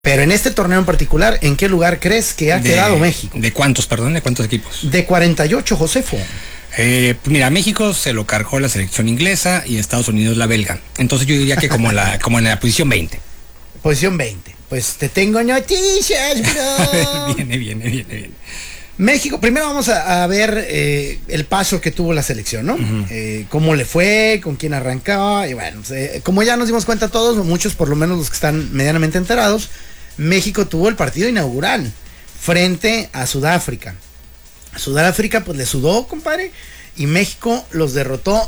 Pero en este torneo en particular, ¿en qué lugar crees que ha quedado México? ¿De cuántos, perdón? ¿De cuántos equipos? De 48, Josefo. Mira, México se lo cargó la selección inglesa y Estados Unidos la belga. Entonces yo diría que como en la posición 20. Posición 20. Pues te tengo noticias, bro. Viene. México, primero vamos a ver el paso que tuvo la selección, ¿no? Cómo le fue, con quién arrancaba, y bueno, como ya nos dimos cuenta todos, muchos por lo menos los que están medianamente enterados, México tuvo el partido inaugural frente a Sudáfrica. A Sudáfrica pues le sudó, compadre, y México los derrotó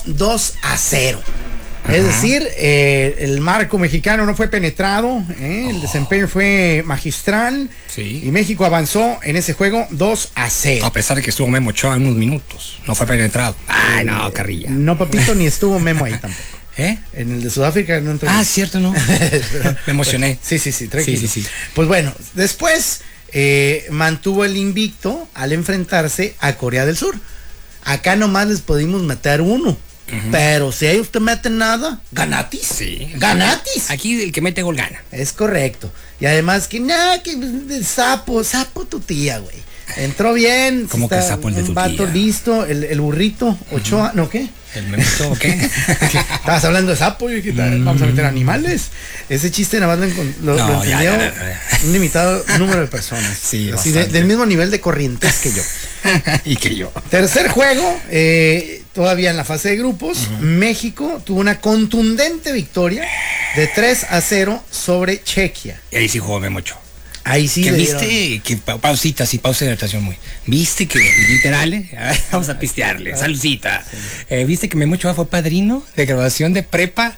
2-0. Es decir, el marco mexicano no fue penetrado, el desempeño fue magistral, sí. Y México avanzó en ese juego 2-0. A pesar de que estuvo Memo Ochoa unos minutos, no fue penetrado. Ay, no, carrilla. No, papito, ni estuvo Memo ahí tampoco. En el de Sudáfrica no entró. Ah, cierto, no. Me emocioné. Sí, tranquilo. Sí. Pues bueno, después mantuvo el invicto al enfrentarse a Corea del Sur. Acá nomás les pudimos meter uno. Pero si ahí usted mete nada, ganatis. Sí. Ganatis. Aquí el que mete gol gana. Es correcto. Y además que nada, que el sapo tu tía, güey. Entró bien. ¿Cómo que sapo el de tu tía? Un vato listo, el burrito, Ochoa, ¿no qué? ¿El memito o qué? Estabas hablando de sapo y vamos a meter animales. Ese chiste nada más lo entendió un limitado número de personas. Sí, así del mismo nivel de corrientes que yo. Y que yo. Tercer juego, todavía en la fase de grupos, México tuvo una contundente victoria de 3-0 sobre Chequia. Y ahí sí jugó Memo Ochoa. Ahí sí. Que viste, que pausa de natación muy. Viste que, literal, vamos a pistearle, saludcita. Sí. ¿Viste que Memo Ochoa fue padrino de graduación de prepa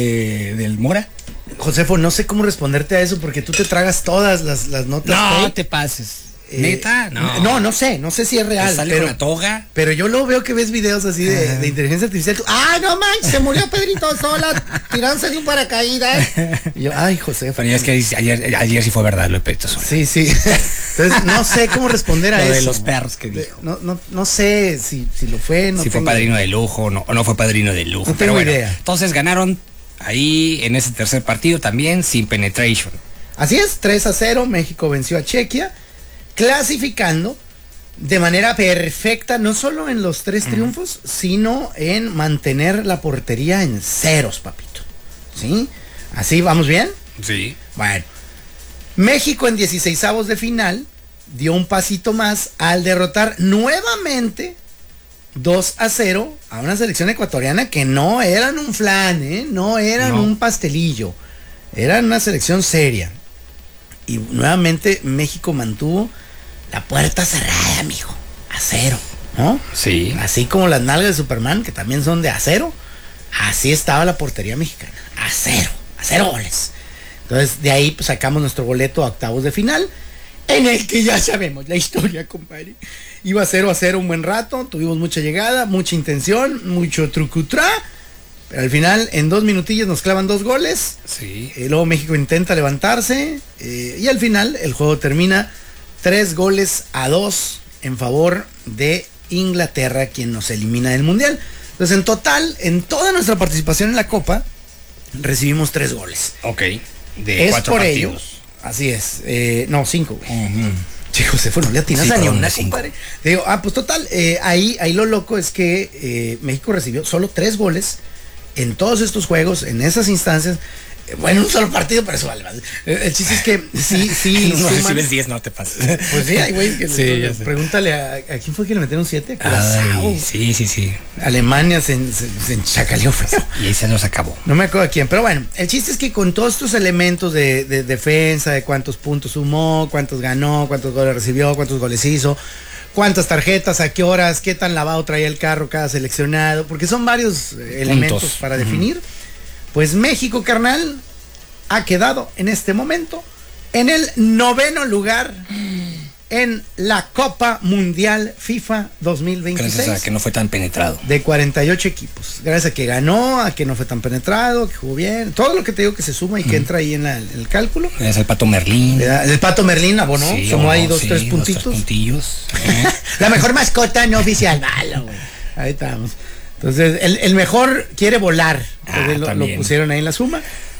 del Mora? Josefo, no sé cómo responderte a eso porque tú te tragas todas las notas. No te pases. ¿Neta? No sé si es real. Sale con la toga. Pero yo luego veo que ves videos así de inteligencia artificial. No manches, se murió Pedrito sola tirándose de un paracaídas. Y yo, ay, José. Pero es que ayer sí fue verdad lo de Pedrito sola. Sí. Entonces no sé cómo responder a lo eso. De los perros que dijo. No sé si lo fue. Si fue padrino de lujo o no fue padrino de lujo. No tengo idea. Entonces ganaron ahí en ese tercer partido también sin penetration. Así es, 3-0, México venció a Chequia, clasificando de manera perfecta, no solo en los 3 triunfos, sino en mantener la portería en ceros, papito. ¿Sí? ¿Así vamos bien? Sí. Bueno, México en 16avos de final dio un pasito más al derrotar nuevamente 2-0 a una selección ecuatoriana que no eran un flan, no eran un pastelillo, eran una selección seria. Y nuevamente México mantuvo la puerta cerrada, mijo. Acero, ¿no? Sí. Así como las nalgas de Superman, que también son de acero, así estaba la portería mexicana. Acero goles. Entonces, de ahí pues, sacamos nuestro boleto a octavos de final, en el que ya sabemos la historia, compadre. Iba 0-0 un buen rato, tuvimos mucha llegada, mucha intención, mucho trucutrá. Pero al final, en 2 minutillos nos clavan 2 goles. Sí. Luego México intenta levantarse. Y al final, el juego termina 3-2 en favor de Inglaterra, quien nos elimina del Mundial. Entonces, en total, en toda nuestra participación en la Copa, recibimos 3 goles. Ok. De 4 por partidos. ello. Así es. 5, güey. Chicos, se fueron, le atinas a ni una, compadre. Digo, pues total, ahí lo loco es que México recibió solo 3 goles en todos estos juegos, en esas instancias. Bueno, un solo partido, pero eso vale más. El chiste es que sí. No recibes 10, no te pases. Pues sí, hay güey que pregúntale a quién fue que le metieron 7. Sí. Alemania se enchacaleó. Y ahí se nos acabó. No me acuerdo a quién, pero bueno, el chiste es que con todos estos elementos de defensa, de cuántos puntos sumó, cuántos ganó, cuántos goles recibió, cuántos goles hizo, cuántas tarjetas, a qué horas, qué tan lavado traía el carro cada seleccionado, porque son varios elementos para definir. Pues México, carnal, ha quedado en este momento en el 9º lugar en la Copa Mundial FIFA 2026. Gracias a que no fue tan penetrado. De 48 equipos. Gracias a que ganó, a que no fue tan penetrado, que jugó bien. Todo lo que te digo que se suma y que entra ahí en el cálculo. Es el Pato Merlín. El Pato Merlín abonó. Sí, sumó ahí 3 puntitos. 2, 3 puntillos. La mejor mascota no oficial. Ahí estamos. Entonces, el mejor quiere volar. Lo pusieron ahí en la suma.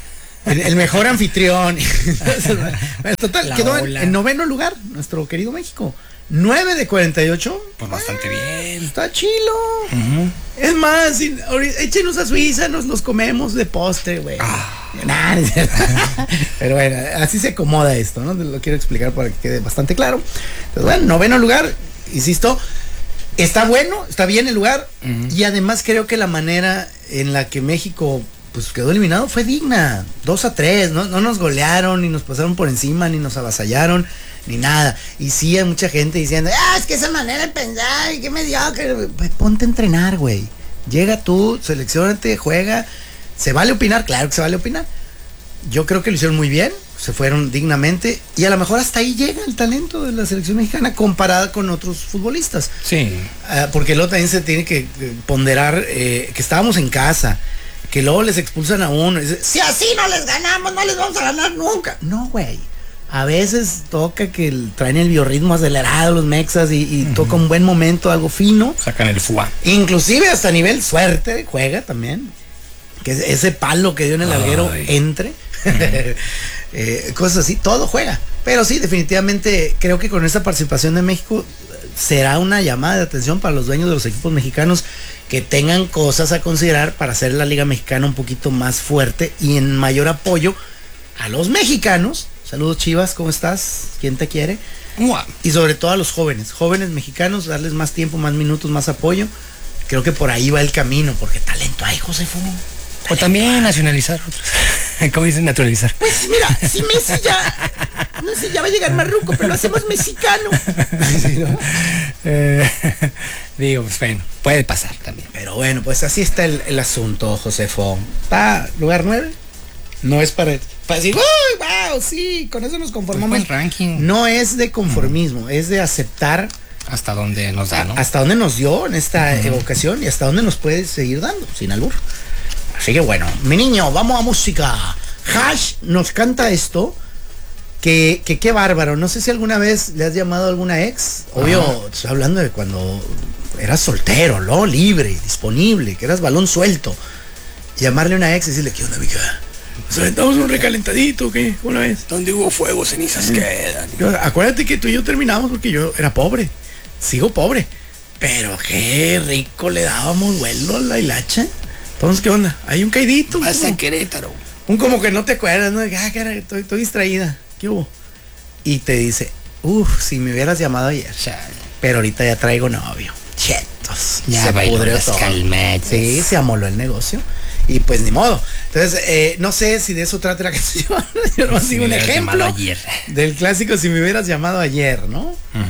el mejor anfitrión. Bueno, total, La quedó ola. en 9º lugar, nuestro querido México. 9 de 48. Pues bastante bien. Está chilo. Es más, échenos a Suiza, nos los comemos de postre, güey. Nah, pero bueno, así se acomoda esto, ¿no? Lo quiero explicar para que quede bastante claro. Entonces, bueno, 9º lugar, insisto, está bueno, está bien el lugar. Y además creo que la manera en la que México pues quedó eliminado fue digna. 2-3, ¿no? No nos golearon, ni nos pasaron por encima, ni nos avasallaron, ni nada. Y sí hay mucha gente diciendo, es que esa manera de pensar, qué mediocre. Pues ponte a entrenar, güey. Llega tú, selecciónate, juega. ¿Se vale opinar? Claro que se vale opinar. Yo creo que lo hicieron muy bien, se fueron dignamente, y a lo mejor hasta ahí llega el talento de la selección mexicana comparada con otros futbolistas. Sí. Porque luego también se tiene que ponderar que estábamos en casa, que luego les expulsan a uno. Dice, si así no les ganamos, no les vamos a ganar nunca. No, güey. A veces toca que traen el biorritmo acelerado los mexas y toca un buen momento, algo fino. Sacan el fuá. Inclusive hasta a nivel suerte, juega también. Que ese palo que dio en el alguero entre. Cosas así, todo juega. Pero sí, definitivamente creo que con esta participación de México será una llamada de atención para los dueños de los equipos mexicanos que tengan cosas a considerar para hacer la Liga Mexicana un poquito más fuerte y en mayor apoyo a los mexicanos. Saludos, Chivas, ¿cómo estás? ¿Quién te quiere? Y sobre todo a los jóvenes mexicanos, darles más tiempo, más minutos, más apoyo. Creo que por ahí va el camino, porque talento hay, Josefo. O también nacionalizar otros. ¿Cómo dicen naturalizar? Pues mira, si Messi ya, no sé, ya va a llegar marruco, pero lo hacemos mexicano. Sí, ¿no? Digo, pues bueno, puede pasar también. Pero bueno, pues así está el asunto, Josefo. Está lugar 9. No es para decir, ¡uy, wow! Sí, con eso nos conformamos. Pues ranking. No es de conformismo, es de aceptar hasta dónde nos da, ¿no? Hasta dónde nos dio en esta evocación y hasta dónde nos puede seguir dando, sin albur. Así que bueno, mi niño, vamos a música. Hash nos canta esto, que qué bárbaro. No sé si alguna vez le has llamado a alguna ex. Obvio, estoy hablando de cuando eras soltero, ¿no? Libre, disponible, que eras balón suelto. Llamarle a una ex y decirle, ¿qué onda, amiga? ¿Nos aventamos un recalentadito o qué? ¿Cómo la ves? Donde hubo fuego, cenizas quedan. Acuérdate que tú y yo terminamos porque yo era pobre. Sigo pobre. Pero qué rico le dábamos vuelo a la hilacha. Entonces, ¿qué onda? Hay un caidito. Vas a Querétaro. Un como que no te acuerdas, ¿no? Caray, estoy distraída. ¿Qué hubo? Y te dice, si me hubieras llamado ayer. Chale. Pero ahorita ya traigo novio. Chetos. Ya se bailó pudrió las todo. calmetas. Sí, se amoló el negocio. Y pues ni modo. Entonces, no sé si de eso trata la canción. Yo no sigo un ejemplo ayer. del clásico si me hubieras llamado ayer, ¿no?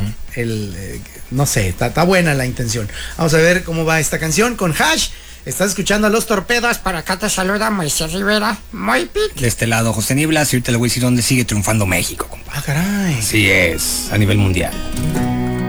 No sé, está buena la intención. Vamos a ver cómo va esta canción con Hash. Estás escuchando a Los Torpedos. Para acá te saluda Moisés Rivera. Muy pic. De este lado, José Niblas. Y ahorita le voy a decir dónde sigue triunfando México, compadre. Ah, caray. Sí es, a nivel mundial.